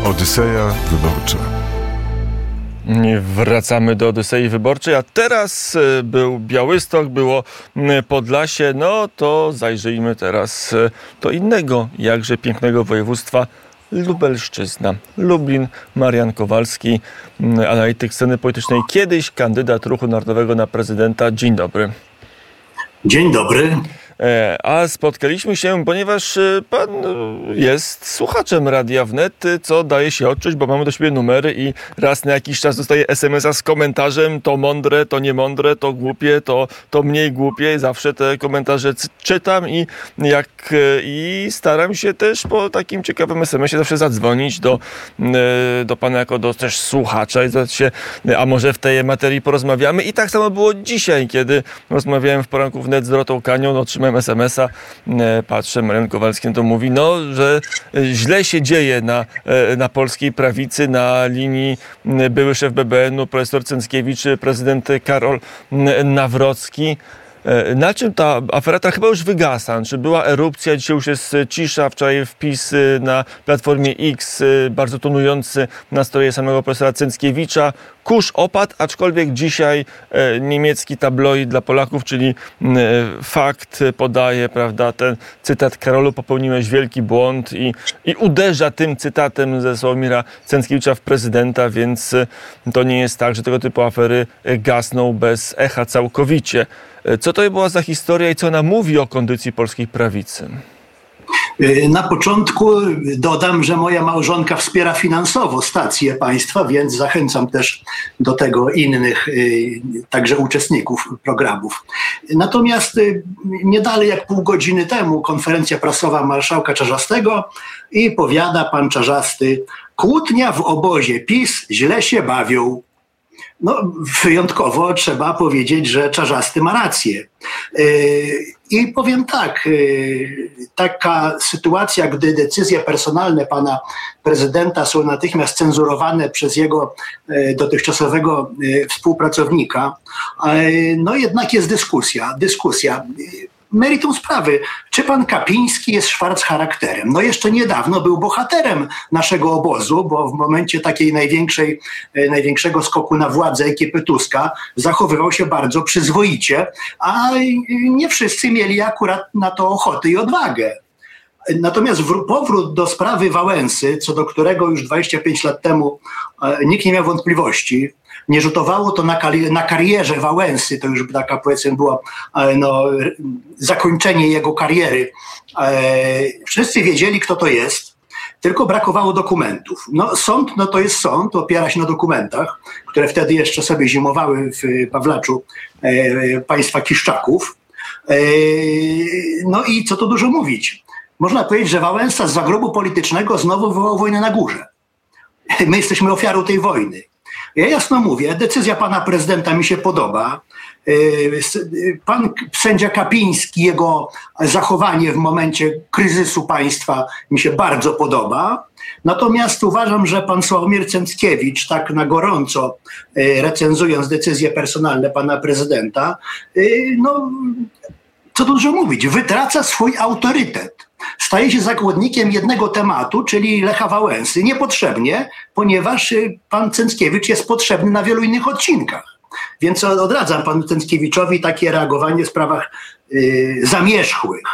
Odyseja wyborcza. Wracamy do Odysei Wyborczej, a teraz był Białystok, było Podlasie, no to zajrzyjmy teraz do innego, jakże pięknego województwa, Lubelszczyzna. Lublin, Marian Kowalski, analityk sceny politycznej, kiedyś kandydat Ruchu Narodowego na prezydenta. Dzień dobry. Dzień dobry. A spotkaliśmy się, ponieważ pan jest słuchaczem Radia Wnet, co daje się odczuć, bo mamy do siebie numery i raz na jakiś czas dostaję SMS-a z komentarzem, to mądre, to niemądre, to głupie, to mniej głupie. Zawsze te komentarze czytam i staram się też po takim ciekawym SMS-ie zawsze zadzwonić do pana jako do też słuchacza i zadać się, a może w tej materii porozmawiamy. I tak samo było dzisiaj, kiedy rozmawiałem w poranku Wnet z Dorotą Kanią, otrzymałem SMS-a, patrzę, Marian Kowalski to mówi, że źle się dzieje na polskiej prawicy, na linii były szef BBN-u, profesor Cęckiewicz, prezydent Karol Nawrocki. Na czym ta afera ta chyba już wygasa? Czy była erupcja? Dzisiaj już jest cisza. Wczoraj wpis na Platformie X, bardzo tonujący nastroje samego profesora Cęckiewicza. Kurz opadł, aczkolwiek dzisiaj niemiecki tabloid dla Polaków, czyli Fakt podaje, prawda, ten cytat: Karolu, popełniłeś wielki błąd i uderza tym cytatem ze Sławomira Cęckiewicza w prezydenta, więc to nie jest tak, że tego typu afery gasną bez echa całkowicie. Co to była za historia i co ona mówi o kondycji polskiej prawicy? Na początku dodam, że moja małżonka wspiera finansowo stację państwa, więc zachęcam też do tego innych, także uczestników programów. Natomiast nie dalej jak pół godziny temu konferencja prasowa marszałka Czarzastego i powiada pan Czarzasty: kłótnia w obozie PiS, źle się bawią. Wyjątkowo trzeba powiedzieć, że Czarzasty ma rację. I powiem tak, taka sytuacja, gdy decyzje personalne pana prezydenta są natychmiast cenzurowane przez jego dotychczasowego współpracownika, jednak jest dyskusja. Meritum sprawy, czy pan Kapiński jest Szwarc charakterem? Jeszcze niedawno był bohaterem naszego obozu, bo w momencie takiej największego skoku na władzę ekipy Tuska zachowywał się bardzo przyzwoicie, a nie wszyscy mieli akurat na to ochotę i odwagę. Natomiast powrót do sprawy Wałęsy, co do którego już 25 lat temu nikt nie miał wątpliwości, nie rzutowało to na karierze Wałęsy, to już taka, powiedzmy, było zakończenie jego kariery. Wszyscy wiedzieli, kto to jest, tylko brakowało dokumentów. Sąd, to jest sąd, opiera się na dokumentach, które wtedy jeszcze sobie zimowały w Pawlaczu państwa Kiszczaków. I co tu dużo mówić. Można powiedzieć, że Wałęsa z zagrobu politycznego znowu wywołał wojnę na górze. My jesteśmy ofiarą tej wojny. Ja jasno mówię, decyzja pana prezydenta mi się podoba. Pan sędzia Kapiński, jego zachowanie w momencie kryzysu państwa mi się bardzo podoba. Natomiast uważam, że pan Sławomir Cęckiewicz, tak na gorąco recenzując decyzje personalne pana prezydenta, co dużo mówić, wytraca swój autorytet. Staje się zakładnikiem jednego tematu, czyli Lecha Wałęsy. Niepotrzebnie, ponieważ pan Cęckiewicz jest potrzebny na wielu innych odcinkach. Więc odradzam panu Cęckiewiczowi takie reagowanie w sprawach zamierzchłych.